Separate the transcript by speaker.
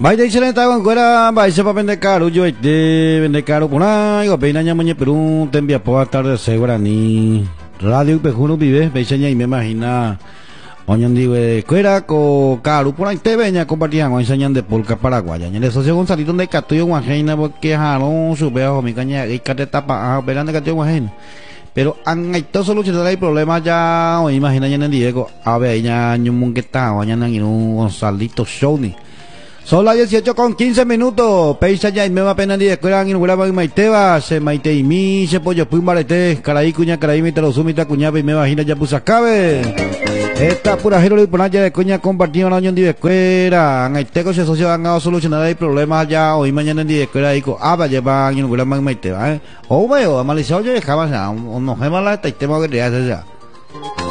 Speaker 1: Baita excelente con cuera, baisa para vender caro, yo vender caro por ahí, o peina ya mañana Perú, te envía por tarde segura ni radio pejuno vive, baisa ya y me imagina, oñan digo, cuera con caro por ahí te veña compartían o enseñan de polca paraguaya, en el socio Gonzalito de Catuyo Guajeina, porque jaron su viejo mi caña y cate tapa, verán de Catuyo Guajeina. Pero han hecho solucionar el problema ya, o imagina ya en el Diego, a ver, ya ni un monqueta, o ya en un Gonzalito show ni. Son las 18 con 15 minutos. Peisa ya y me va a pena de escuela en Uraba y Maiteba. Se maite y mi se pollo pum barete. Caraí cuña caraí me te lo sumita cuñaba y me imagina ya pusa cabe. Esta pura jero y ponaya de cuña compartido en la unión de escuela. En Aiteco se socio han dado solucionar el problema allá hoy mañana en de escuela y co aba lleva en Uraba y Maiteba. O veo, amalizado yo dejaba ya. No se mala esta tema que te hace ya.